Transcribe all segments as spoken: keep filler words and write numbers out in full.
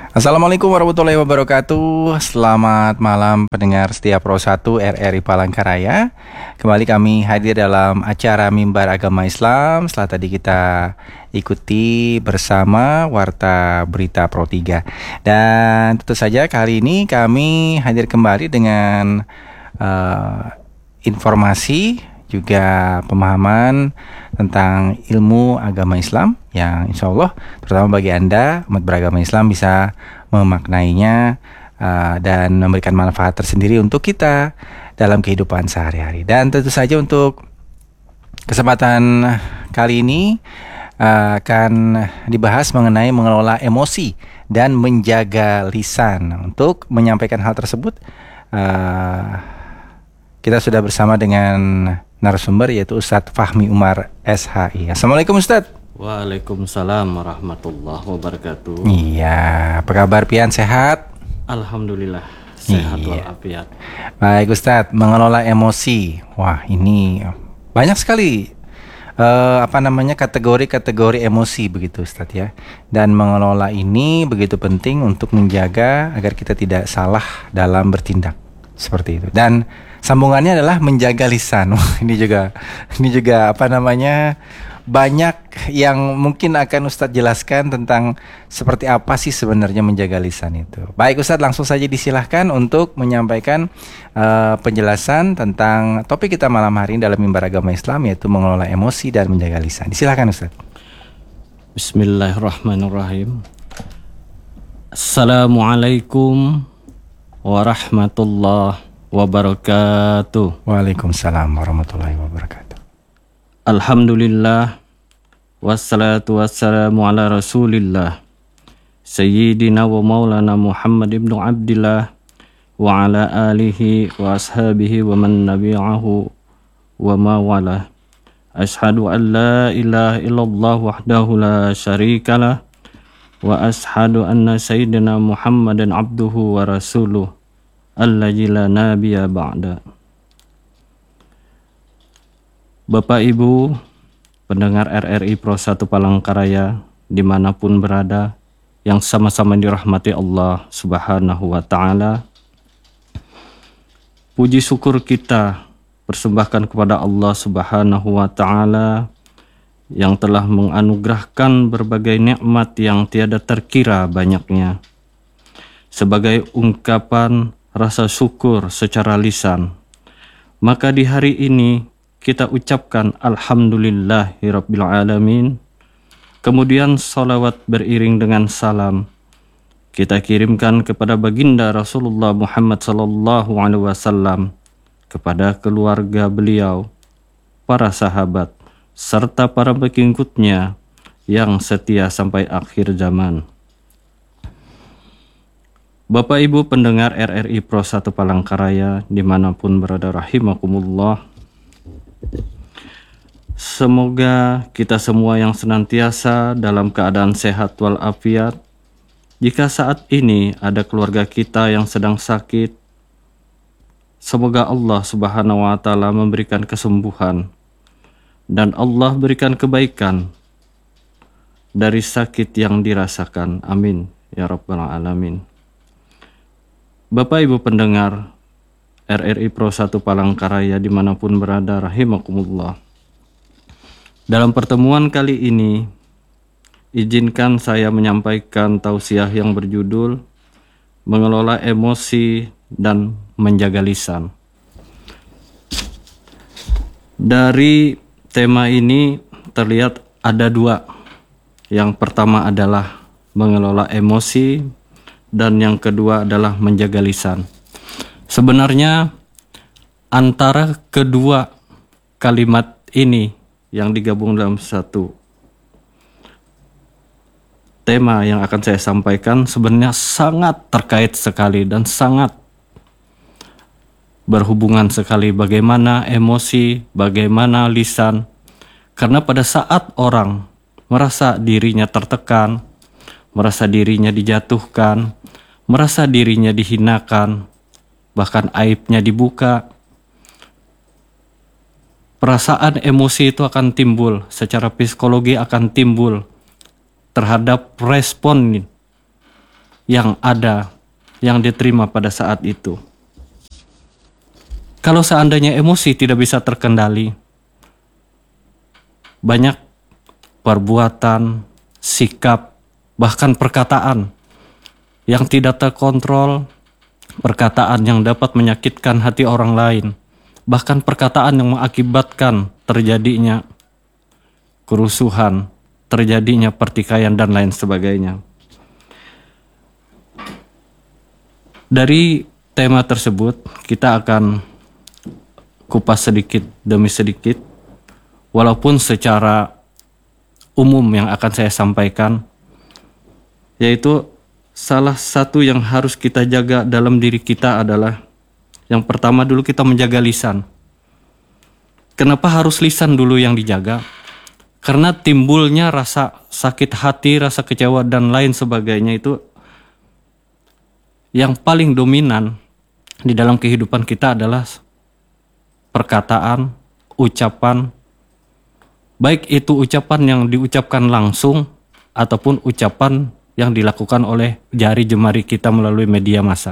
Assalamualaikum warahmatullahi wabarakatuh. Selamat malam pendengar setia Pro satu R R I Palangkaraya. Kembali kami hadir dalam acara Mimbar Agama Islam. Setelah tadi kita ikuti bersama Warta Berita Pro tiga. Dan tentu saja kali ini kami hadir kembali dengan uh, informasi juga pemahaman tentang ilmu agama Islam yang insya Allah terutama bagi Anda umat beragama Islam bisa memaknainya uh, dan memberikan manfaat tersendiri untuk kita dalam kehidupan sehari-hari. Dan tentu saja untuk kesempatan kali ini uh, akan dibahas mengenai mengelola emosi dan menjaga lisan. Untuk menyampaikan hal tersebut uh, kita sudah bersama dengan narasumber yaitu Ustadz Fahmi Umar S H I. Assalamualaikum Ustadz. Waalaikumsalam warahmatullahi wabarakatuh. Iya, apa kabar Pian, sehat? Alhamdulillah sehat Iya. walafiat. Baik Ustadz, mengelola emosi. Wah, ini banyak sekali uh, apa namanya kategori-kategori emosi begitu Ustadz ya. Dan mengelola ini begitu penting untuk menjaga agar kita tidak salah dalam bertindak seperti itu. Dan sambungannya adalah menjaga lisan. Ini juga ini juga apa namanya banyak yang mungkin akan Ustadz jelaskan tentang seperti apa sih sebenarnya menjaga lisan itu. Baik Ustadz, langsung saja disilahkan untuk menyampaikan uh, penjelasan tentang topik kita malam hari ini dalam Mimbar Agama Islam, yaitu mengelola emosi dan menjaga lisan. Disilahkan Ustadz. Bismillahirrahmanirrahim. Assalamualaikum warahmatullahi wabarakatuh. Waalaikumsalam warahmatullahi wabarakatuh. Alhamdulillah wassalatu wassalamu ala rasulillah Sayyidina wa maulana Muhammad ibn Abdillah wa ala alihi wa ashabihi wa man nabi'ahu wa mawala. Ashhadu an la ilaha illallah wahdahu la syarikalah wa ashhadu anna sayyidina Muhammadan abduhu wa rasuluh alladzi la nabiyya ba'da. Bapak Ibu pendengar R R I Pro satu Palangkaraya dimanapun berada, yang sama-sama dirahmati Allah Subhanahu wa Ta'ala, puji syukur kita persembahkan kepada Allah Subhanahu wa Ta'ala yang telah menganugerahkan berbagai nikmat yang tiada terkira banyaknya, sebagai ungkapan rasa syukur secara lisan. Maka di hari ini kita ucapkan Alhamdulillahirabbil alamin. Kemudian salawat beriring dengan salam kita kirimkan kepada baginda Rasulullah Muhammad sallallahu alaihi wasallam, kepada keluarga beliau, para sahabat, serta para pengikutnya yang setia sampai akhir zaman. Bapak Ibu pendengar R R I Pro satu Palangkaraya dimanapun berada rahimakumullah, semoga kita semua yang senantiasa dalam keadaan sehat walafiat. Jika saat ini ada keluarga kita yang sedang sakit, semoga Allah Subhanahu wa Ta'ala memberikan kesembuhan dan Allah berikan kebaikan dari sakit yang dirasakan. Amin ya rabbal alamin. Bapak Ibu pendengar R R I Pro satu Palangkaraya dimanapun berada rahimakumullah, dalam pertemuan kali ini izinkan saya menyampaikan tausiah yang berjudul mengelola emosi dan menjaga lisan. Dari tema ini terlihat ada dua. Yang pertama adalah mengelola emosi dan yang kedua adalah menjaga lisan. Sebenarnya antara kedua kalimat ini yang digabung dalam satu tema yang akan saya sampaikan sebenarnya sangat terkait sekali dan sangat berhubungan sekali, bagaimana emosi, bagaimana lisan. Karena pada saat orang merasa dirinya tertekan, merasa dirinya dijatuhkan, merasa dirinya dihinakan, bahkan aibnya dibuka, perasaan emosi itu akan timbul, secara psikologi akan timbul terhadap respon yang ada, yang diterima pada saat itu. Kalau seandainya emosi tidak bisa terkendali, banyak perbuatan, sikap, bahkan perkataan yang tidak terkontrol, perkataan yang dapat menyakitkan hati orang lain, bahkan perkataan yang mengakibatkan terjadinya kerusuhan, terjadinya pertikaian dan lain sebagainya. Dari tema tersebut kita akan kupas sedikit demi sedikit, walaupun secara umum yang akan saya sampaikan, yaitu salah satu yang harus kita jaga dalam diri kita adalah, yang pertama dulu kita menjaga lisan. Kenapa harus lisan dulu yang dijaga? Karena timbulnya rasa sakit hati, rasa kecewa dan lain sebagainya itu yang paling dominan di dalam kehidupan kita adalah perkataan, ucapan, baik itu ucapan yang diucapkan langsung ataupun ucapan yang dilakukan oleh jari jemari kita melalui media massa.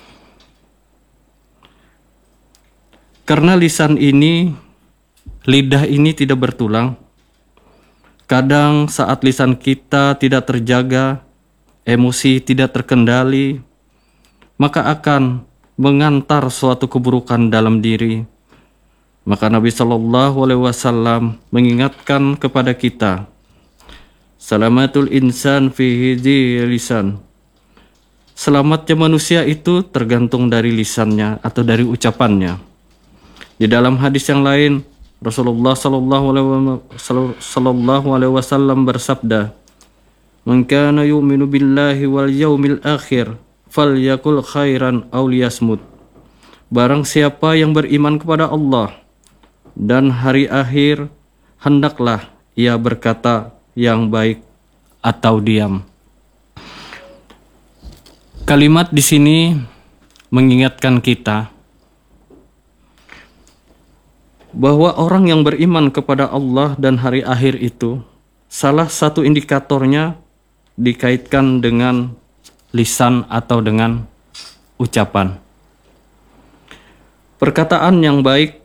Karena lisan ini, lidah ini tidak bertulang, kadang saat lisan kita tidak terjaga, emosi tidak terkendali, maka akan mengantar suatu keburukan dalam diri. Maka Nabi Shallallahu Alaihi Wasallam mengingatkan kepada kita, salamatul insan fi hidzi lisan. Selamatnya manusia itu tergantung dari lisannya atau dari ucapannya. Di dalam hadis yang lain, Rasulullah Shallallahu Alaihi Wasallam bersabda, "Man kana yu'minu billahi wal yaumil akhir, falyakul khairan aw liyasmut." Barang siapa yang beriman kepada Allah dan hari akhir, hendaklah ia berkata yang baik atau diam. Kalimat di sini mengingatkan kita bahwa orang yang beriman kepada Allah dan hari akhir itu, salah satu indikatornya dikaitkan dengan lisan atau dengan ucapan. Perkataan yang baik,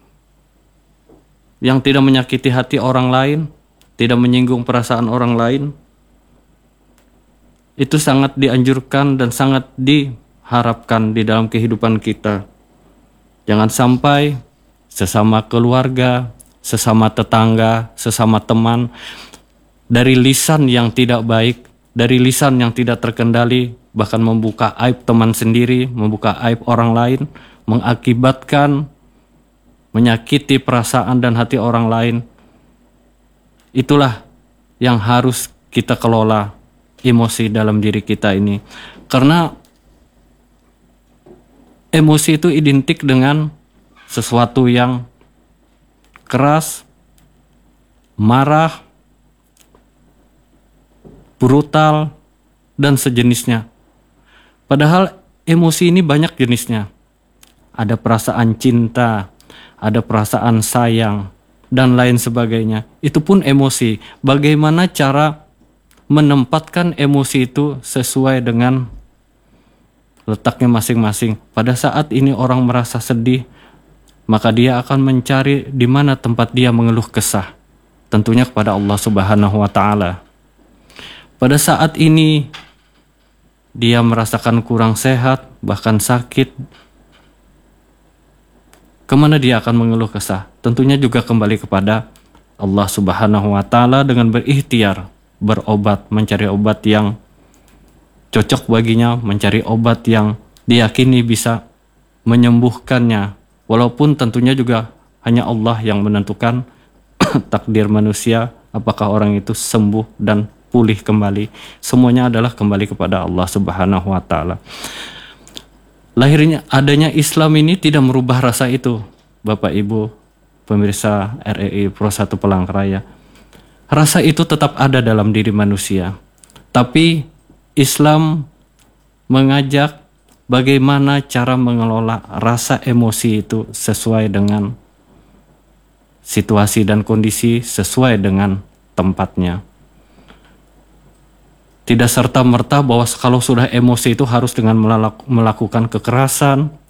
yang tidak menyakiti hati orang lain, tidak menyinggung perasaan orang lain, itu sangat dianjurkan dan sangat diharapkan di dalam kehidupan kita. Jangan sampai sesama keluarga, sesama tetangga, sesama teman, dari lisan yang tidak baik, dari lisan yang tidak terkendali, bahkan membuka aib teman sendiri, membuka aib orang lain, mengakibatkan menyakiti perasaan dan hati orang lain. Itulah yang harus kita kelola, emosi dalam diri kita ini. Karena emosi itu identik dengan sesuatu yang keras, marah, brutal, dan sejenisnya. Padahal emosi ini banyak jenisnya. Ada perasaan cinta, ada perasaan sayang, dan lain sebagainya. Itu pun emosi. Bagaimana cara menempatkan emosi itu sesuai dengan letaknya masing-masing. Pada saat ini orang merasa sedih, maka dia akan mencari di mana tempat dia mengeluh kesah. Tentunya kepada Allah Subhanahu wa Ta'ala. Pada saat ini dia merasakan kurang sehat, bahkan sakit, kemana dia akan mengeluh kesah? Tentunya juga kembali kepada Allah Subhanahu wa Ta'ala dengan berikhtiar, berobat, mencari obat yang cocok baginya, mencari obat yang diyakini bisa menyembuhkannya. Walaupun tentunya juga hanya Allah yang menentukan takdir manusia, apakah orang itu sembuh dan pulih kembali. Semuanya adalah kembali kepada Allah Subhanahu wa Ta'ala. Lahirnya adanya Islam ini tidak merubah rasa itu, Bapak Ibu pemirsa R R I Pro satu Palangkaraya. Rasa itu tetap ada dalam diri manusia. Tapi Islam mengajak bagaimana cara mengelola rasa emosi itu sesuai dengan situasi dan kondisi, sesuai dengan tempatnya. Tidak serta-merta bahwa kalau sudah emosi itu harus dengan melak- melakukan kekerasan,